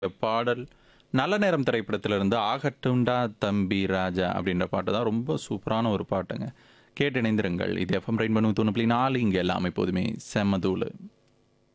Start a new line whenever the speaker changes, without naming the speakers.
பாடல் நல்ல நேரம் திரைப்படத்திலிருந்து "ஆகட்டும்டா தம்பி ராஜா" அப்படின்ற பாட்டு தான் ரொம்ப சூப்பரான ஒரு பாட்டுங்க. கேட்டு இணைந்திருங்கள். இது எஃப்எம் ரெயின்போ 101.4 இங்க எல்லாம் எப்போதுமே செம்ம தூளு.